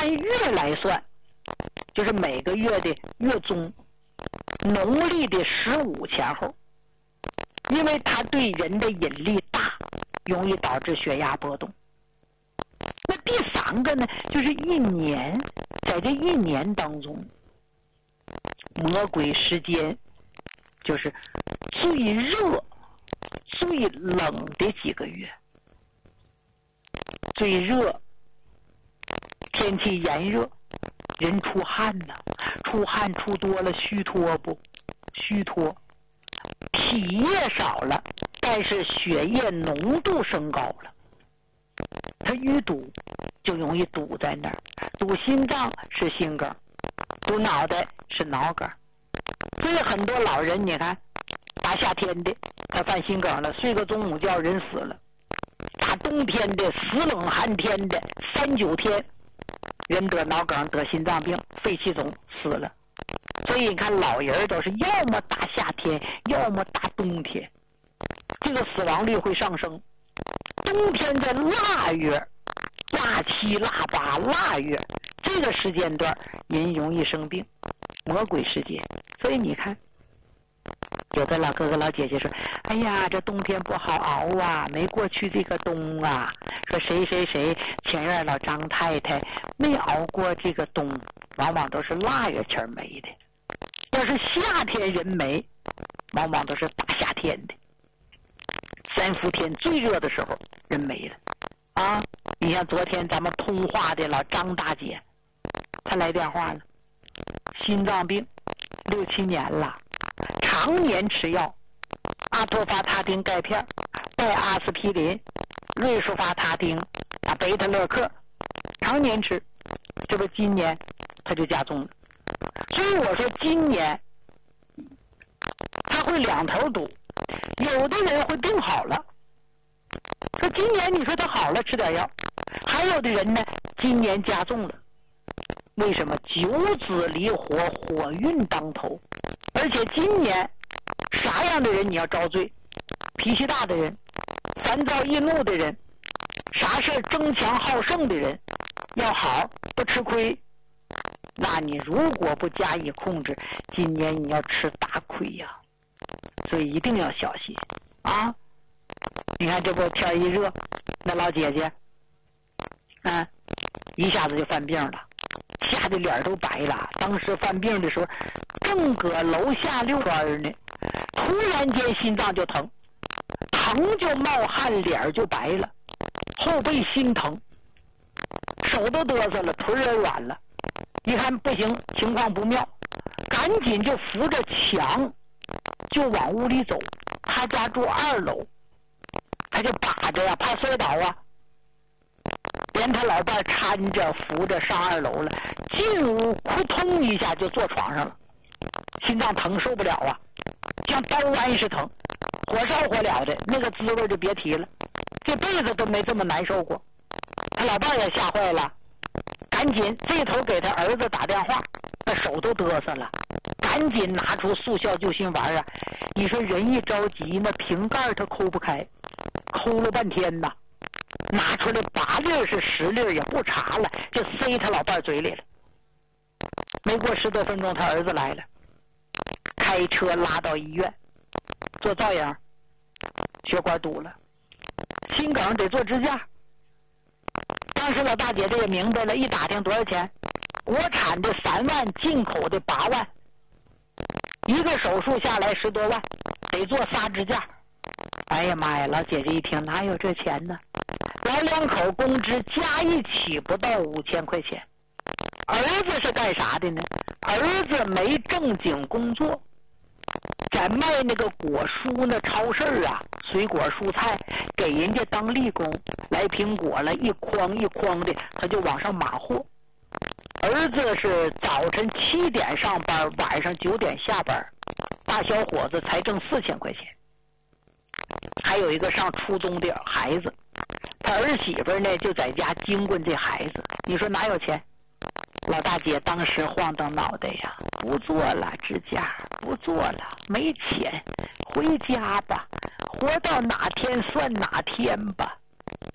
按月来算，就是每个月的月中，农历的15前后，因为它对人的引力大，容易导致血压波动。那第3个呢，就是一年，在这一年当中，魔鬼时间就是最热、最冷的几个月。最热，天气炎热，人出汗呐，出汗出多了虚脱不？虚脱，体液少了，但是血液浓度升高了，它淤堵就容易堵在那儿，堵心脏是心梗，堵脑袋是脑梗。所以很多老人你看，大夏天的他犯心梗了，睡个中午觉人死了，大冬天的死冷寒天的3、9天，人得脑梗得心脏病肺气肿死了。所以你看老人都是要么大夏天，要么大冬天，这个死亡率会上升。冬天在腊月、腊7、腊8、腊月这个时间段人容易生病，魔鬼时节。所以你看有的老哥哥老姐姐说，哎呀这冬天不好熬啊，没过去这个冬啊，说谁谁谁前院老张太太没熬过这个冬，往往都是腊月前没的。要是夏天人没，往往都是大夏天的3伏天最热的时候人没了啊！你像昨天咱们通话的老张大姐，她来电话了，心脏病6、7年了，常年吃药，阿托伐他汀钙片、拜阿司匹林、瑞舒伐他汀、贝塔勒克，常年吃，这不今年他就加重了。所以我说今年他会两头堵，有的人会病好了，说今年你说他好了吃点药，还有的人呢今年加重了。为什么？九子离火，火运当头，而且今年啥样的人你要遭罪？脾气大的人，烦躁易怒的人，啥事争强好胜的人，要好不吃亏。那你如果不加以控制，今年你要吃大亏呀！所以一定要小心啊！你看这不天一热，那老姐姐一下子就犯病了，吓得脸都白了。当时犯病的时候正搁楼下溜弯呢，突然间心脏就疼，疼就冒汗，脸就白了，后背心疼，手都嘚瑟了，腿也软了。一看不行，情况不妙，赶紧就扶着墙就往屋里走。他家住2楼，他就把着呀，怕摔倒啊，连他老伴搀着扶着上2楼了。进屋扑通一下就坐床上了，心脏疼受不了啊，像刀剜似疼，火烧火燎的，那个滋味就别提了，这辈子都没这么难受过。他老伴也吓坏了，赶紧这头给他儿子打电话，那手都嘚瑟了，赶紧拿出速效救心丸啊！你说人一着急，那瓶盖他抠不开，抠了半天呐，拿出来8粒是10粒也不查了，就塞他老伴嘴里了。没过10多分钟，他儿子来了，开车拉到医院做造影，血管堵了，心梗得做支架。当时老大姐这也明白了，一打听多少钱，国产的3万，进口的8万，一个手术下来10多万，得做仨支架。哎呀妈呀，老姐姐一听哪有这钱呢？老2口工资加一起不到5000块钱。儿子是干啥的呢？儿子没正经工作，在卖那个果蔬那超市啊，水果蔬菜给人家当力工，来苹果了一筐一筐的，他就往上码货。儿子是早晨7点上班，晚上9点下班，大小伙子才挣4000块钱。还有一个上初中的孩子，他儿媳妇呢就在家经过这孩子，你说哪有钱？老大姐当时晃荡脑袋呀，不做了支架，不做了，没钱，回家吧，活到哪天算哪天吧。